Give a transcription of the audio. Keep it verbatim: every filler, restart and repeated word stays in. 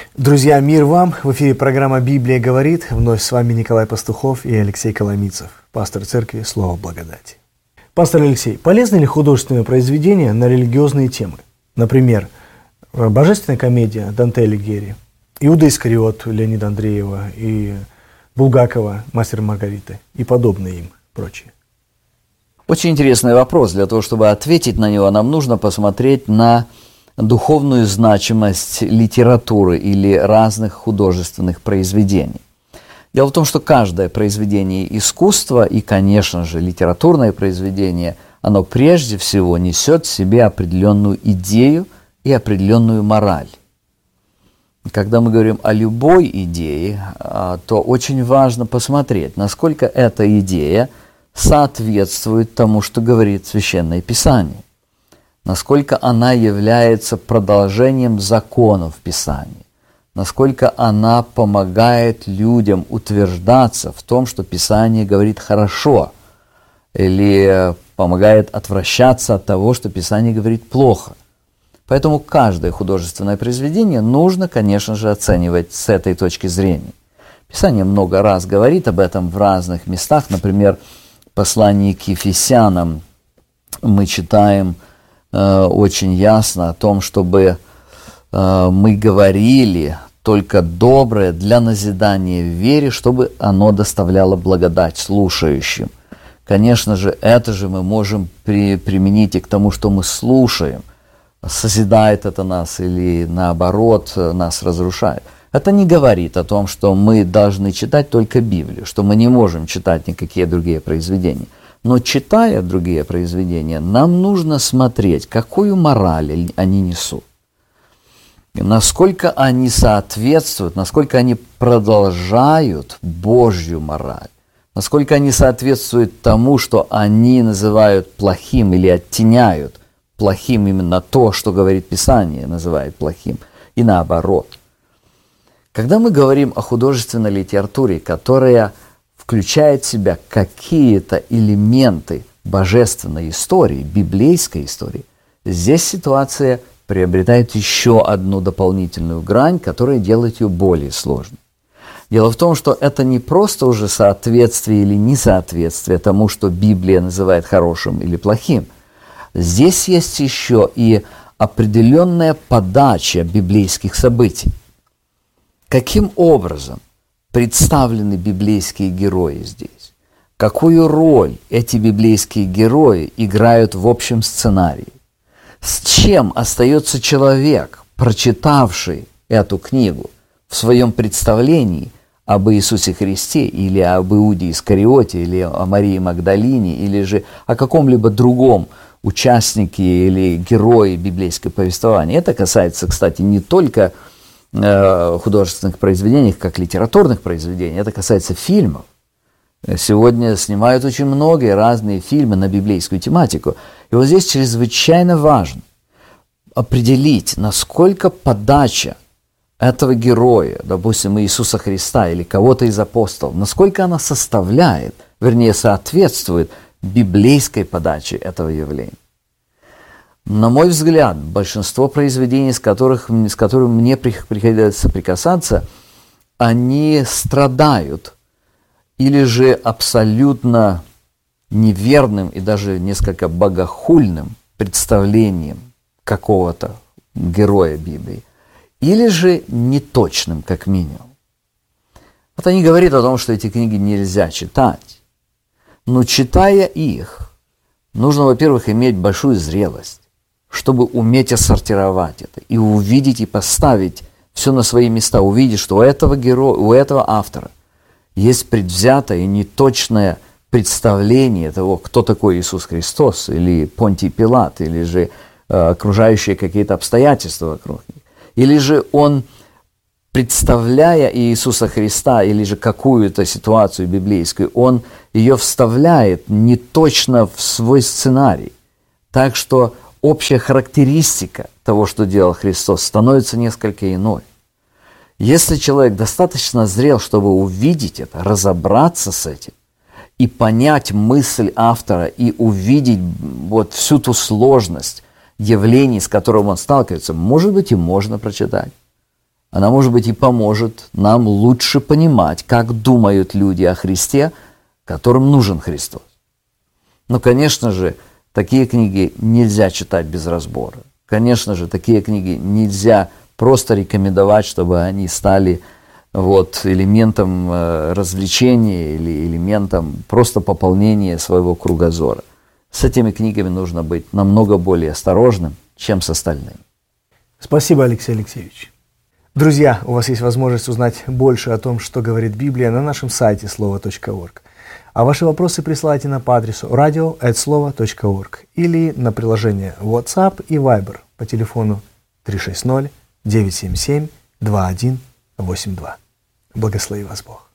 Друзья, мир вам! В эфире программа «Библия говорит». Вновь с вами Николай Пастухов и Алексей Коломийцев, пастор церкви «Слово благодати». Пастор Алексей, полезны ли художественные произведения на религиозные темы? Например, «Божественная комедия» Данте Алигьери, «Иуда Искариот» Леонида Андреева и Булгакова «Мастер и Маргарита» и подобные им прочие. Очень интересный вопрос. Для того, чтобы ответить на него, нам нужно посмотреть на духовную значимость литературы или разных художественных произведений. Дело в том, что каждое произведение искусства и, конечно же, литературное произведение, оно прежде всего несет в себе определенную идею и определенную мораль. Когда мы говорим о любой идее, то очень важно посмотреть, насколько эта идея соответствует тому, что говорит Священное Писание, насколько она является продолжением законов Писания, насколько она помогает людям утверждаться в том, что Писание говорит хорошо, или помогает отвращаться от того, что Писание говорит плохо. Поэтому каждое художественное произведение нужно, конечно же, оценивать с этой точки зрения. Писание много раз говорит об этом в разных местах. Например, в послании к Ефесянам мы читаем э, очень ясно о том, чтобы э, мы говорили только доброе для назидания в вере, чтобы оно доставляло благодать слушающим. Конечно же, это же мы можем при, применить и к тому, что мы слушаем. Созидает это нас или, наоборот, нас разрушает. Это не говорит о том, что мы должны читать только Библию, что мы не можем читать никакие другие произведения. Но читая другие произведения, нам нужно смотреть, какую мораль они несут, насколько они соответствуют, насколько они продолжают Божью мораль, насколько они соответствуют тому, что они называют плохим или оттеняют плохим именно то, что говорит Писание, называет плохим, и наоборот. Когда мы говорим о художественной литературе, которая включает в себя какие-то элементы божественной истории, библейской истории, здесь ситуация приобретает еще одну дополнительную грань, которая делает ее более сложной. Дело в том, что это не просто уже соответствие или несоответствие тому, что Библия называет хорошим или плохим. Здесь есть еще и определенная подача библейских событий. Каким образом представлены библейские герои здесь? Какую роль эти библейские герои играют в общем сценарии? С чем остается человек, прочитавший эту книгу, в своем представлении об Иисусе Христе или об Иуде Искариоте, или о Марии Магдалине, или же о каком-либо другом участники или герои библейского повествования? Это касается, кстати, не только э, художественных произведений, как литературных произведений, это касается фильмов. Сегодня снимают очень многие разные фильмы на библейскую тематику. И вот здесь чрезвычайно важно определить, насколько подача этого героя, допустим, Иисуса Христа или кого-то из апостолов, насколько она составляет, вернее, соответствует библейской подачи этого явления. На мой взгляд, большинство произведений, с, которых, с которыми мне приходится соприкасаться, они страдают или же абсолютно неверным и даже несколько богохульным представлением какого-то героя Библии, или же неточным, как минимум. Это не говорит о том, что эти книги нельзя читать. Но читая их, нужно, во-первых, иметь большую зрелость, чтобы уметь отсортировать это и увидеть и поставить все на свои места, увидеть, что у этого героя, у этого автора есть предвзятое и неточное представление того, кто такой Иисус Христос, или Понтий Пилат, или же э, окружающие какие-то обстоятельства вокруг них. Или же он, представляя Иисуса Христа или же какую-то ситуацию библейскую, он ее вставляет не точно в свой сценарий. Так что общая характеристика того, что делал Христос, становится несколько иной. Если человек достаточно зрел, чтобы увидеть это, разобраться с этим, и понять мысль автора, и увидеть вот всю ту сложность явлений, с которым он сталкивается, может быть, и можно прочитать. Она, может быть, и поможет нам лучше понимать, как думают люди о Христе, которым нужен Христос. Но, конечно же, такие книги нельзя читать без разбора. Конечно же, такие книги нельзя просто рекомендовать, чтобы они стали вот, элементом э, развлечения или элементом просто пополнения своего кругозора. С этими книгами нужно быть намного более осторожным, чем с остальными. Спасибо, Алексей Алексеевич. Друзья, у вас есть возможность узнать больше о том, что говорит Библия, на нашем сайте слово точка орг. А ваши вопросы присылайте на по адресу радио эт слово точка орг или на приложение WhatsApp и Viber по телефону три шесть ноль девять семь семь два один восемь два. Благослови вас Бог.